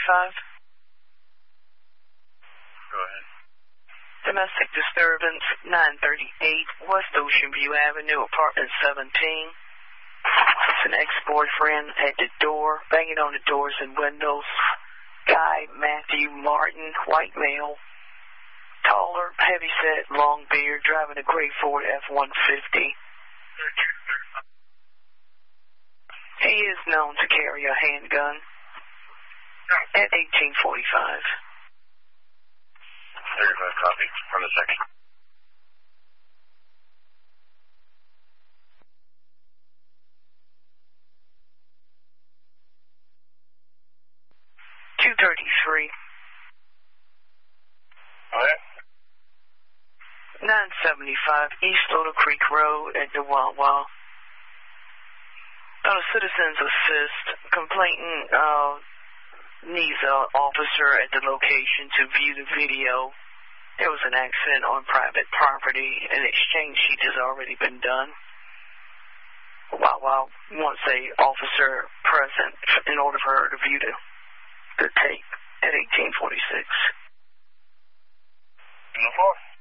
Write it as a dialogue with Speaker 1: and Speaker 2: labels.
Speaker 1: Go ahead.
Speaker 2: Domestic disturbance, 938 West Ocean View Avenue, apartment 17. It's an ex-boyfriend at the door, banging on the doors and windows. Guy Matthew Martin, white male, taller, heavy-set, long beard, driving a gray Ford F-150. He is known to carry a handgun at 1845.
Speaker 1: 35 copy from the second.
Speaker 2: $233.
Speaker 1: Okay.
Speaker 2: 975 East Little Creek Road at the Wawa. Citizens assist. Complainant needs an officer at the location to view the video. There was an accident on private property. An exchange sheet has already been done. Wawa wants a officer present in order for her to view the tape at 1846.
Speaker 1: No 4.